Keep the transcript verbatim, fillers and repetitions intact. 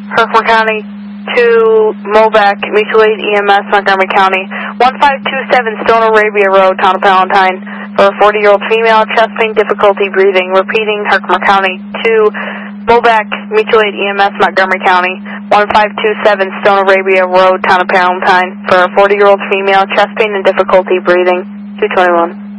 Herkimer County, to Mobac, Mutual Aid E M S, Montgomery County, one five two seven Stone Arabia Road, Town of Palatine, for a forty-year-old female, chest pain, difficulty breathing. Repeating, Herkimer County, to Mobac, Mutual Aid E M S, Montgomery County, one five two seven Stone Arabia Road, Town of Palatine, for a forty-year-old female, chest pain and difficulty breathing. two twenty-one.